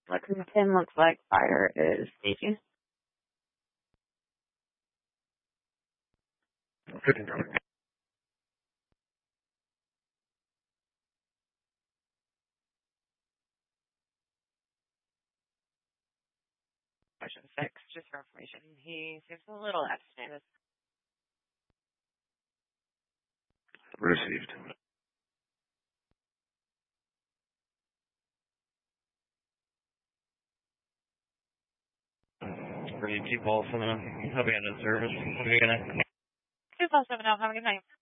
Lexington looks like fire is staging. Question 6, just for information. He seems a little agitated. Received. Ready 2 balls 7 up. Hope you got no service. What are you gonna? 2 balls 7 out. Have a good night.